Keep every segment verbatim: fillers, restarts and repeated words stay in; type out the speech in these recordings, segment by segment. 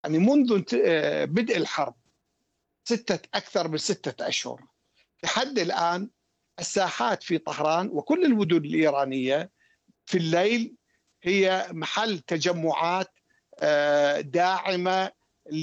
يعني منذ انت- آه، بدء الحرب ستة أكثر من ستة أشهر لحد الآن الساحات في طهران وكل المدن الإيرانية في الليل هي محل تجمعات آه، داعمة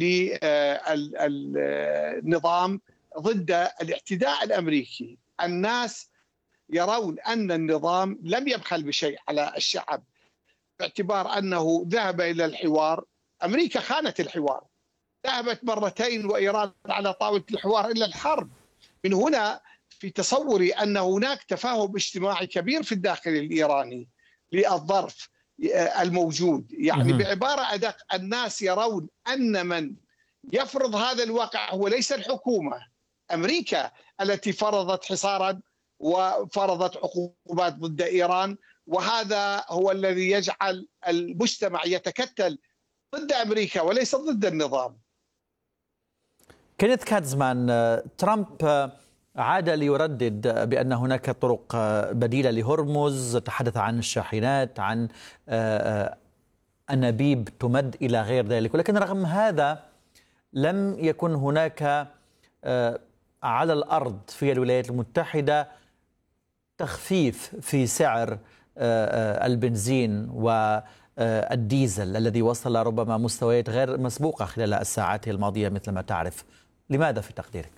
للنظام ضد الاعتداء الأمريكي. الناس يرون أن النظام لم يبخل بشيء على الشعب باعتبار أنه ذهب إلى الحوار. أمريكا خانت الحوار، ذهبت مرتين وإيران على طاولة الحوار إلى الحرب. من هنا في تصوري أن هناك تفاهم اجتماعي كبير في الداخل الإيراني للظرف الموجود. يعني مهم. بعبارة أدق، الناس يرون أن من يفرض هذا الواقع هو ليس الحكومة، أمريكا التي فرضت حصارا وفرضت عقوبات ضد إيران، وهذا هو الذي يجعل المجتمع يتكتل ضد أمريكا وليس ضد النظام. كينيث كاتزمان، آه، ترامب آه، عاد ليردد بأن هناك طرق آه، بديلة لهرمز، تحدث عن الشاحنات، عن آه، آه، أنابيب تمد إلى غير ذلك، ولكن رغم هذا لم يكن هناك آه، على الأرض في الولايات المتحدة تخفيف في سعر آه، آه، البنزين والديزل الذي وصل ربما مستويات غير مسبوقة خلال الساعات الماضية مثل ما تعرف. لماذا في تقديرك؟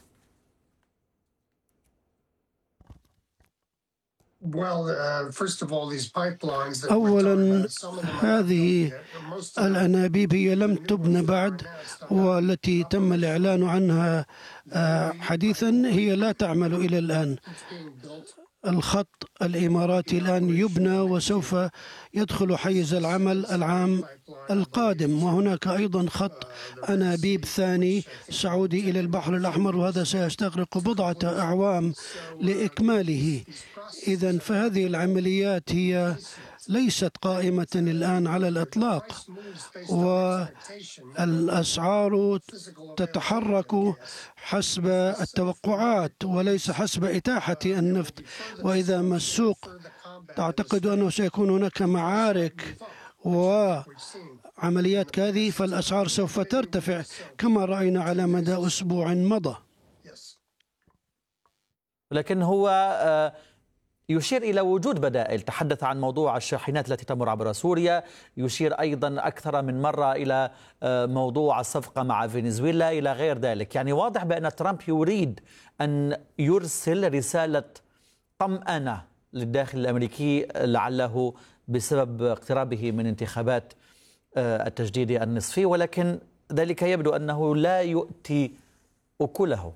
أولا، هذه الأنابيب هي لم تبنى بعد، والتي تم الإعلان عنها آه، حديثا هي لا تعمل إلى الآن. الخط الإماراتي الآن يبنى وسوف يدخل حيز العمل العام القادم، وهناك أيضا خط أنابيب ثاني سعودي إلى البحر الأحمر، وهذا سيستغرق بضعة أعوام لإكماله. إذن فهذه العمليات هي ليست قائمة الآن على الإطلاق، والأسعار تتحرك حسب التوقعات وليس حسب إتاحة النفط. وإذا ما السوق تعتقد أنه سيكون هناك معارك وعمليات كهذه، فالأسعار سوف ترتفع كما رأينا على مدى أسبوع مضى. لكن هو آه، يشير إلى وجود بدائل، تحدث عن موضوع الشاحنات التي تمر عبر سوريا، يشير أيضا أكثر من مرة إلى آه، موضوع الصفقة مع فنزويلا إلى غير ذلك. يعني واضح بأن ترامب يريد أن يرسل رسالة طمأنة للداخل الأمريكي، لعله بسبب اقترابه من انتخابات آه، التجديد النصفي، ولكن ذلك يبدو أنه لا يؤتي أكله.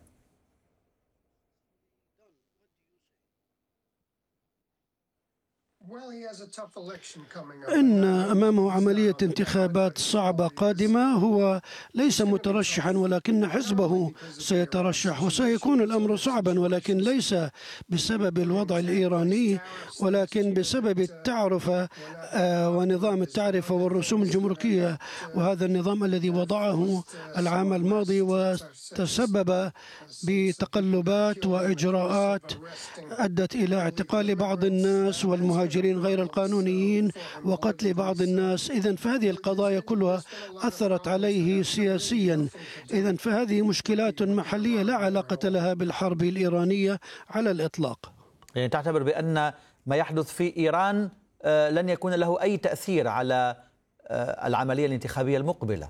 إن أمامه عملية انتخابات صعبة قادمة. هو ليس مترشحا، ولكن حزبه سيترشح، وسيكون الأمر صعبا، ولكن ليس بسبب الوضع الإيراني، ولكن بسبب التعرفة آه، ونظام التعرفة والرسوم الجمركية، وهذا النظام الذي وضعه العام الماضي وتسبب بتقلبات وإجراءات أدت إلى اعتقال بعض الناس والمهاجرين غير القانونيين وقتل بعض الناس. إذن فهذه القضايا كلها أثرت عليه سياسيا. إذن فهذه مشكلات محلية لا علاقة لها بالحرب الإيرانية على الإطلاق. يعني تعتبر بأن ما يحدث في إيران آه، لن يكون له أي تأثير على آه، العملية الانتخابية المقبلة؟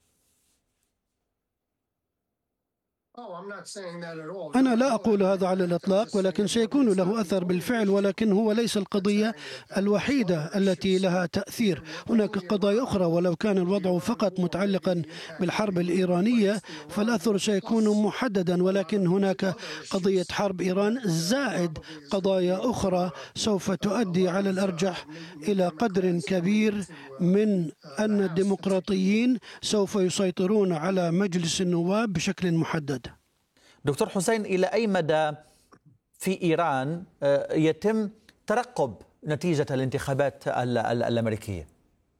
أنا لا أقول هذا على الإطلاق، ولكن سيكون له أثر بالفعل، ولكن هو ليس القضية الوحيدة التي لها تأثير. هناك قضايا أخرى، ولو كان الوضع فقط متعلقا بالحرب الإيرانية فالأثر سيكون محددا، ولكن هناك قضية حرب إيران زائد قضايا أخرى سوف تؤدي على الأرجح إلى قدر كبير من أن الديمقراطيين سوف يسيطرون على مجلس النواب بشكل محدد. دكتور حسين، إلى أي مدى في إيران آه، يتم ترقب نتيجة الانتخابات ال- ال- الأمريكية؟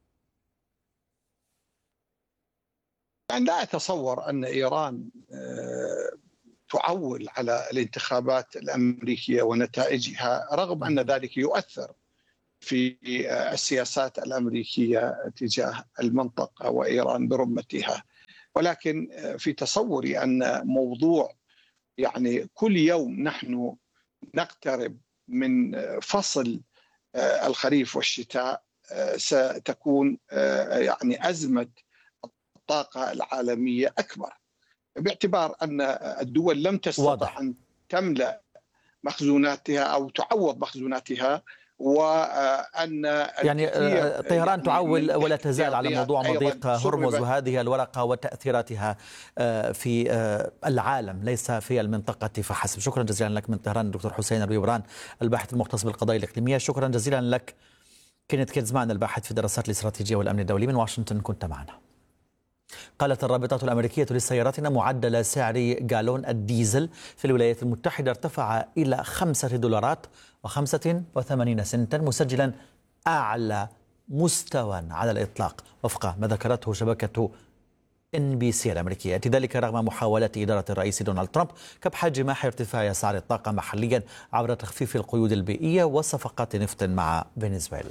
يعني لا أتصور أن إيران آه، تعول على الانتخابات الأمريكية ونتائجها، رغم أن ذلك يؤثر في آه، السياسات الأمريكية تجاه المنطقة وإيران برمتها. ولكن في تصوري أن موضوع يعني كل يوم نحن نقترب من فصل الخريف والشتاء ستكون يعني أزمة الطاقة العالمية أكبر، باعتبار أن الدول لم تستطع واضح. أن تملأ مخزوناتها أو تعوض مخزوناتها، وأن يعني طهران يعني تعول ولا تزال على موضوع مضيق هرمز وهذه الورقة وتأثيراتها في العالم ليس في المنطقة فحسب. شكرا جزيلا لك من طهران دكتور حسين الويبران الباحث المختص بالقضايا الإقليمية. شكرا جزيلا لك كينيث كيتزمان الباحث في الدراسات الاستراتيجية والأمن الدولي من واشنطن، كنت معنا. قالت الرابطة الأمريكية للسيارات أن معدل سعر جالون الديزل في الولايات المتحدة ارتفع إلى خمسة دولارات وخمسة وثمانين سنتا، مسجلا أعلى مستوى على الإطلاق وفق ما ذكرته شبكة إن بي سي الأمريكية. يأتي ذلك رغم محاولة إدارة الرئيس دونالد ترامب كبح جماح ارتفاع أسعار الطاقة محليا عبر تخفيف القيود البيئية وصفقات نفط مع فنزويلا.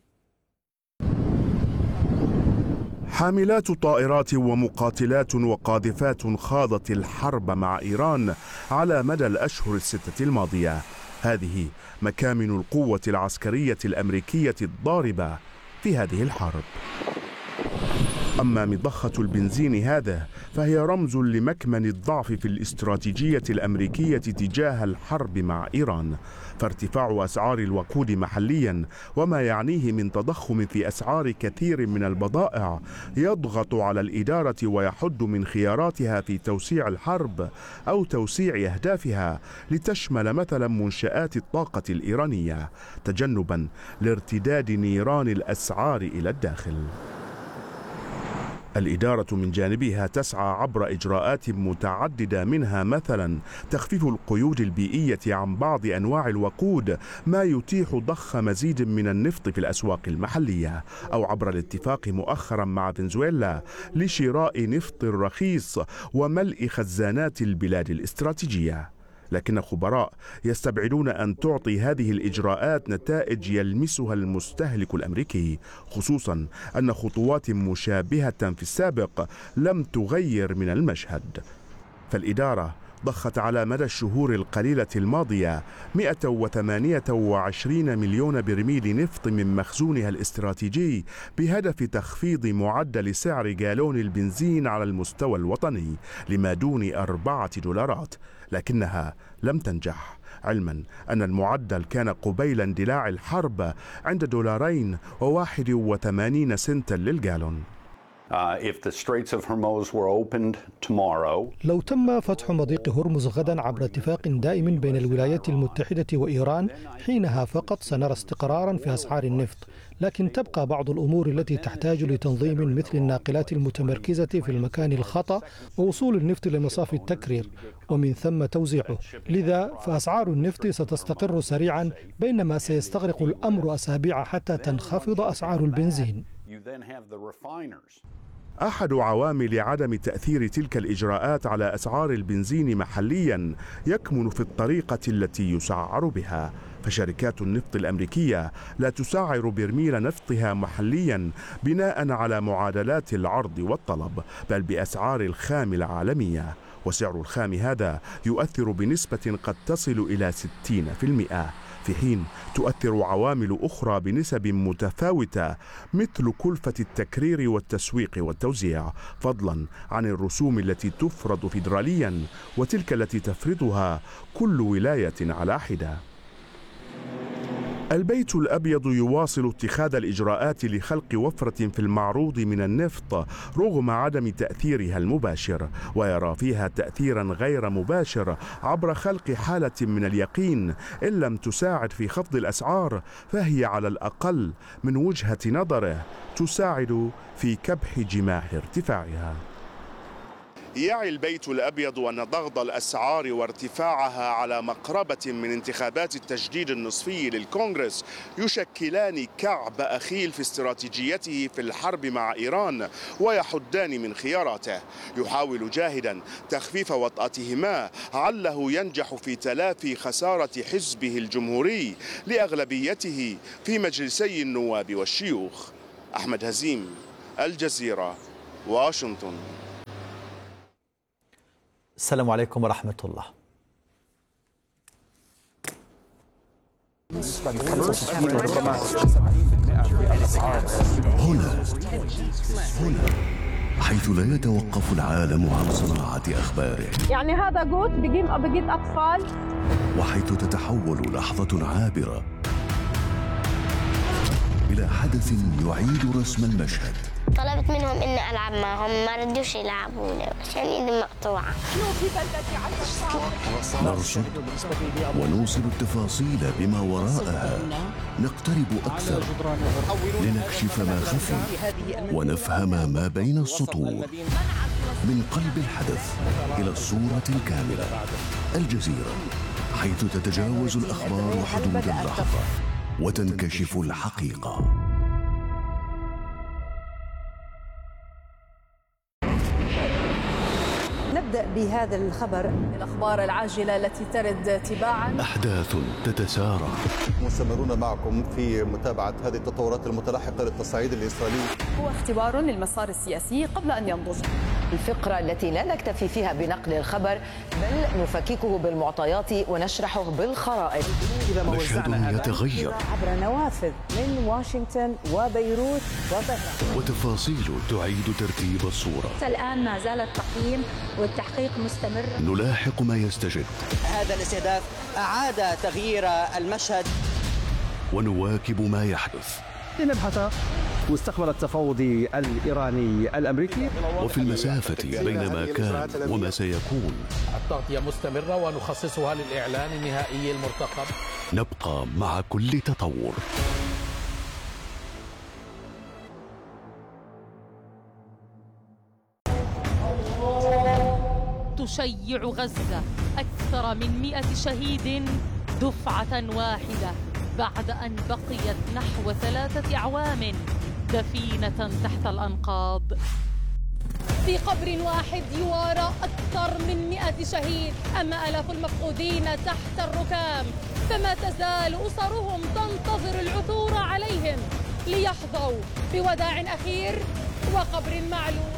حاملات طائرات ومقاتلات وقاذفات خاضت الحرب مع إيران على مدى الأشهر الستة الماضية. هذه مكامن القوة العسكرية الأمريكية الضاربة في هذه الحرب. أما مضخة البنزين هذا فهي رمز لمكمن الضعف في الاستراتيجية الأمريكية تجاه الحرب مع إيران، فارتفاع أسعار الوقود محليا وما يعنيه من تضخم في أسعار كثير من البضائع يضغط على الإدارة ويحد من خياراتها في توسيع الحرب أو توسيع أهدافها لتشمل مثلا منشآت الطاقة الإيرانية، تجنبا لارتداد نيران الأسعار إلى الداخل. الإدارة من جانبها تسعى عبر إجراءات متعددة، منها مثلا تخفيف القيود البيئية عن بعض أنواع الوقود ما يتيح ضخ مزيد من النفط في الأسواق المحلية، أو عبر الاتفاق مؤخرا مع فنزويلا لشراء نفط رخيص وملء خزانات البلاد الاستراتيجية. لكن خبراء يستبعدون أن تعطي هذه الإجراءات نتائج يلمسها المستهلك الأمريكي، خصوصا أن خطوات مشابهة في السابق لم تغير من المشهد. فالإدارة ضخت على مدى الشهور القليلة الماضية مئة وثمانية وعشرين مليون برميل نفط من مخزونها الاستراتيجي بهدف تخفيض معدل سعر جالون البنزين على المستوى الوطني لما دون أربعة دولارات، لكنها لم تنجح، علما أن المعدل كان قبيل اندلاع الحرب عند دولارين وواحد وثمانين سنتا للجالون. لو تم فتح مضيق هرمز غدا عبر اتفاق دائم بين الولايات المتحدة وإيران، حينها فقط سنرى استقرارا في أسعار النفط، لكن تبقى بعض الأمور التي تحتاج لتنظيم مثل الناقلات المتمركزة في المكان الخطأ ووصول النفط لمصافي التكرير ومن ثم توزيعه. لذا فأسعار النفط ستستقر سريعا، بينما سيستغرق الأمر أسابيع حتى تنخفض أسعار البنزين. أحد عوامل عدم تأثير تلك الإجراءات على أسعار البنزين محليا يكمن في الطريقة التي يسعر بها، فشركات النفط الأمريكية لا تسعر برميل نفطها محليا بناء على معادلات العرض والطلب، بل بأسعار الخام العالمية، وسعر الخام هذا يؤثر بنسبة قد تصل إلى ستين بالمئة، في حين تؤثر عوامل أخرى بنسب متفاوتة مثل كلفة التكرير والتسويق والتوزيع، فضلا عن الرسوم التي تفرض فيدراليا وتلك التي تفرضها كل ولاية على حدة. البيت الأبيض يواصل اتخاذ الإجراءات لخلق وفرة في المعروض من النفط رغم عدم تأثيرها المباشر، ويرى فيها تأثيرا غير مباشر عبر خلق حالة من اليقين إن لم تساعد في خفض الأسعار فهي على الأقل من وجهة نظره تساعد في كبح جماح ارتفاعها. يعي البيت الأبيض أن ضغط الأسعار وارتفاعها على مقربة من انتخابات التجديد النصفي للكونغرس يشكلان كعب أخيل في استراتيجيته في الحرب مع إيران ويحدان من خياراته. يحاول جاهدا تخفيف وطأتهما عله ينجح في تلافي خسارة حزبه الجمهوري لأغلبيته في مجلسي النواب والشيوخ. أحمد هزيم، الجزيرة، واشنطن. السلام عليكم ورحمة الله. هنا هنا حيث لا يتوقف العالم عن صناعة أخباره، يعني هذا جوت بجيب بجيب أطفال، وحيث تتحول لحظة عابرة إلى حدث يعيد رسم المشهد. طلبت منهم إني ألعب معهم، ما ردوش يلعبوني عشان إيدي مقطوعة. نرصد ونوصل التفاصيل بما وراءها، نقترب أكثر لنكشف ما خفي ونفهم ما بين السطور. من قلب الحدث إلى الصورة الكاملة، الجزيرة، حيث تتجاوز الأخبار حدود اللحظة وتنكشف الحقيقة. نبدأ بهذا الخبر، الأخبار العاجلة التي ترد تباعا. أحداث تتسارع. مستمرون معكم في متابعة هذه التطورات المتلاحقة للتصعيد الإسرائيلي. هو اختبار للمسار السياسي قبل أن ينضج. الفقرة التي لا نكتفي فيها بنقل الخبر، بل نفككه بالمعطيات ونشرحه بالخرائط. مشهد يتغير عبر نوافذ من واشنطن وبيروت وطهران، وتفاصيل تعيد ترتيب الصورة. الآن ما زال التقييم والتحقيق مستمر. نلاحق ما يستجد. هذا الاستهداف أعاد تغيير المشهد، ونواكب ما يحدث لنبحث مستقبل التفاوض الإيراني الأمريكي. وفي المسافة بين ما كان وما سيكون، التغطية مستمرة ونخصصها للإعلان النهائي المرتقب. نبقى مع كل تطور. تشيع غزة أكثر من مئة شهيد دفعة واحدة بعد أن بقيت نحو ثلاثة أعوام دفينة تحت الأنقاض. في قبر واحد يوارى أكثر من مئة شهيد، أما آلاف المفقودين تحت الركام، فما تزال أسرهم تنتظر العثور عليهم ليحظوا بوداع أخير وقبر معلوم.